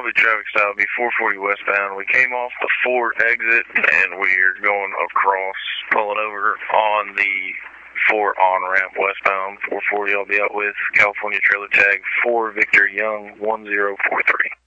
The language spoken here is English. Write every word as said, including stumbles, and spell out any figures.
be traffic stop, be four forty westbound. We came off the four exit, and we're going across, pulling over on the four on-ramp westbound. four forty I'll be out with, California trailer tag four Victor Young one zero four three.